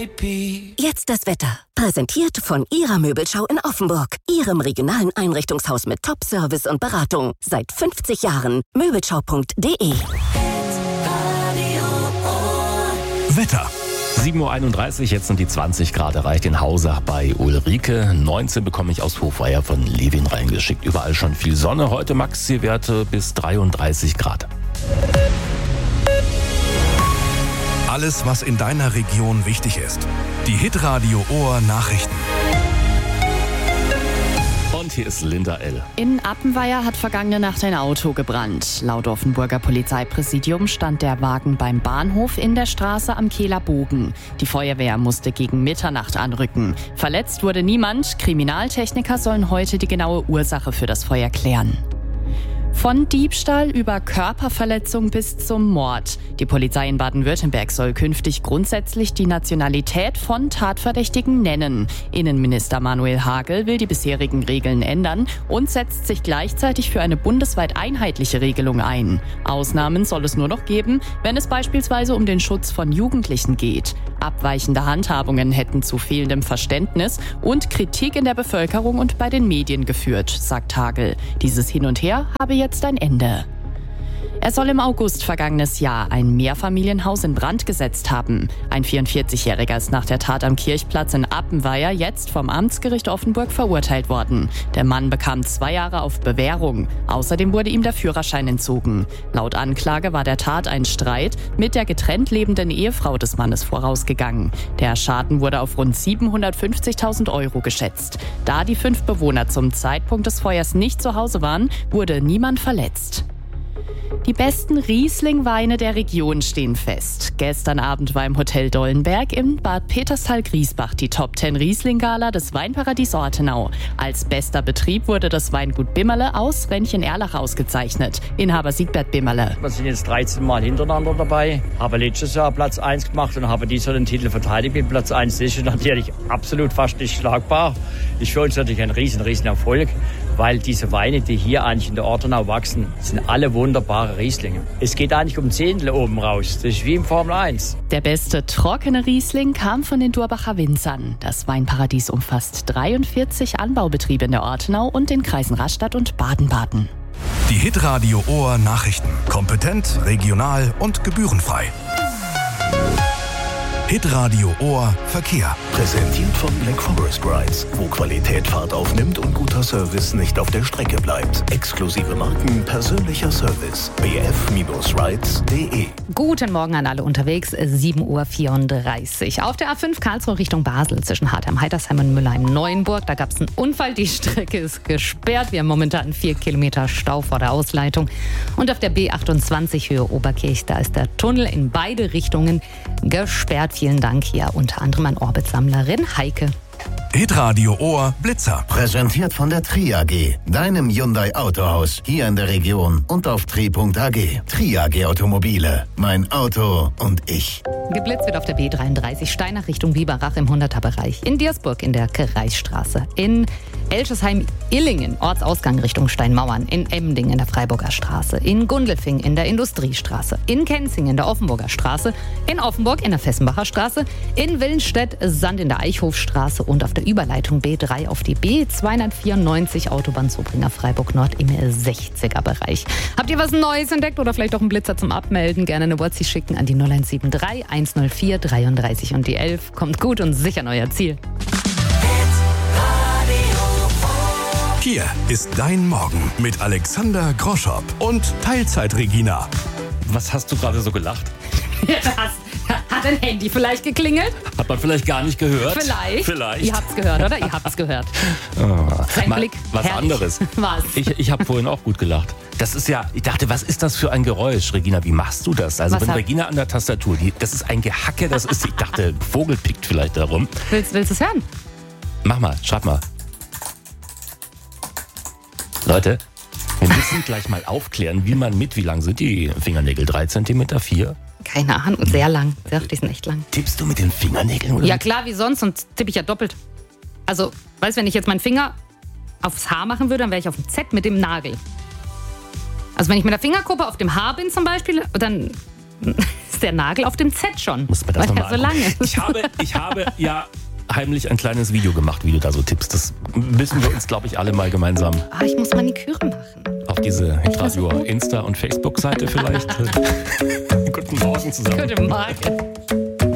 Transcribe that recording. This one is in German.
repeat. Jetzt das Wetter. Präsentiert von Ihrer Möbelschau in Offenburg. Ihrem regionalen Einrichtungshaus mit Top-Service und Beratung. Seit 50 Jahren. Möbelschau.de. Wetter. 7.31 Uhr, jetzt sind die 20 Grad erreicht in Hause bei Ulrike. 19 bekomme ich aus Hofweier von Levin reingeschickt. Überall schon viel Sonne. Heute Maxi-Werte bis 33 Grad. Alles, was in deiner Region wichtig ist. Die Hitradio Ohr Nachrichten. Und hier ist Linda L. In Appenweier hat vergangene Nacht ein Auto gebrannt. Laut Offenburger Polizeipräsidium stand der Wagen beim Bahnhof in der Straße am Kehler Bogen. Die Feuerwehr musste gegen Mitternacht anrücken. Verletzt wurde niemand. Kriminaltechniker sollen heute die genaue Ursache für das Feuer klären. Von Diebstahl über Körperverletzung bis zum Mord. Die Polizei in Baden-Württemberg soll künftig grundsätzlich die Nationalität von Tatverdächtigen nennen. Innenminister Manuel Hagel will die bisherigen Regeln ändern und setzt sich gleichzeitig für eine bundesweit einheitliche Regelung ein. Ausnahmen soll es nur noch geben, wenn es beispielsweise um den Schutz von Jugendlichen geht. Abweichende Handhabungen hätten zu fehlendem Verständnis und Kritik in der Bevölkerung und bei den Medien geführt, sagt Hagel. Dieses Hin und Her habe jetzt ein Ende. Er soll im August vergangenes Jahr ein Mehrfamilienhaus in Brand gesetzt haben. Ein 44-Jähriger ist nach der Tat am Kirchplatz in Appenweier jetzt vom Amtsgericht Offenburg verurteilt worden. Der Mann bekam 2 Jahre auf Bewährung. Außerdem wurde ihm der Führerschein entzogen. Laut Anklage war der Tat ein Streit mit der getrennt lebenden Ehefrau des Mannes vorausgegangen. Der Schaden wurde auf rund 750.000 Euro geschätzt. Da die 5 Bewohner zum Zeitpunkt des Feuers nicht zu Hause waren, wurde niemand verletzt. Die besten Riesling-Weine der Region stehen fest. Gestern Abend war im Hotel Dollenberg in Bad Peterstal-Griesbach die Top 10 Riesling-Gala des Weinparadies Ortenau. Als bester Betrieb wurde das Weingut Bimmerle aus Rennchen-Erlach ausgezeichnet. Inhaber Siegbert Bimmerle. Wir sind jetzt 13 Mal hintereinander dabei, habe letztes Jahr Platz 1 gemacht und habe dieses Jahr den Titel verteidigt mit Platz 1. Das ist natürlich absolut fast nicht schlagbar. Ist für uns natürlich ein riesen Erfolg, weil diese Weine, die hier eigentlich in der Ortenau wachsen, sind alle wunderbare Rieslinge. Es geht eigentlich um Zehntel oben raus. Das ist wie im Formel 1. Der beste trockene Riesling kam von den Durbacher Winzern. Das Weinparadies umfasst 43 Anbaubetriebe in der Ortenau und den Kreisen Rastatt und Baden-Baden. Die Hitradio Ohr Nachrichten. Kompetent, regional und gebührenfrei. Hitradio Ohr Verkehr. Präsentiert von Black Forest Rides, wo Qualität Fahrt aufnimmt und guter Service nicht auf der Strecke bleibt. Exklusive Marken, persönlicher Service. bf-rides.de. Guten Morgen an alle unterwegs, 7.34 Uhr. Auf der A5 Karlsruhe Richtung Basel zwischen Hartheim-Heitersheim und Mülheim-Neuenburg. Da gab es einen Unfall, die Strecke ist gesperrt. Wir haben momentan 4 Kilometer Stau vor der Ausleitung. Und auf der B28 Höhe Oberkirch, da ist der Tunnel in beide Richtungen gesperrt. Vielen Dank hier unter anderem an Orbit-Sammlerin Heike. Hitradio Ohr Blitzer. Präsentiert von der Tri AG, deinem Hyundai Autohaus, hier in der Region und auf tri.ag. Tri AG Automobile, mein Auto und ich. Geblitzt wird auf der B33 Steinach Richtung Biberach im 100er-Bereich. In Diersburg in der Kreisstraße. In Elschesheim-Illingen, Ortsausgang Richtung Steinmauern. In Emding in der Freiburger Straße. In Gundelfing in der Industriestraße. In Kenzing in der Offenburger Straße. In Offenburg in der Fessenbacher Straße. In Willenstedt Sand in der Eichhofstraße und auf der Überleitung B3 auf die B294 Autobahn Zobringer Freiburg Nord im 60er-Bereich. Habt ihr was Neues entdeckt oder vielleicht auch einen Blitzer zum Abmelden? Gerne eine WhatsApp schicken an die 0173 104 33 und die 11. Kommt gut und sicher an euer Ziel. Hier ist dein Morgen mit Alexander Groschop und Teilzeit-Regina. Was hast du gerade so gelacht? Hat ein Handy vielleicht geklingelt? Hat man vielleicht gar nicht gehört? Vielleicht. Ihr habt's gehört, oder? Ihr habt's gehört. Sein Blick. Was herrlich. anderes. Was? Ich habe vorhin auch gut gelacht. Das ist ja, ich dachte, was ist das für ein Geräusch, Regina? Wie machst du das? Also wenn Regina an der Tastatur, das ist ein Gehacke, das ist, ich dachte, ein Vogel pickt vielleicht darum. Willst du es hören? Mach mal, schreib mal. Leute, wir müssen gleich mal aufklären, wie lang sind die Fingernägel? 3 Zentimeter, 4? Keine Ahnung, sehr lang. Die sind echt lang. Tippst du mit den Fingernägeln? Oder? Ja klar, wie sonst, sonst tippe ich ja doppelt. Also, weißt du, wenn ich jetzt meinen Finger aufs Haar machen würde, dann wäre ich auf dem Z mit dem Nagel. Also wenn ich mit der Fingerkuppe auf dem Haar bin zum Beispiel, dann ist der Nagel auf dem Z schon. Muss man das weil nochmal er so lang ist. Ich habe ja heimlich ein kleines Video gemacht, wie du da so tippst. Das müssen wir uns, glaube ich, alle mal gemeinsam Ich muss Maniküre machen. auf diese Hitradio Insta- und Facebook-Seite vielleicht. Guten Morgen zusammen. Guten Morgen.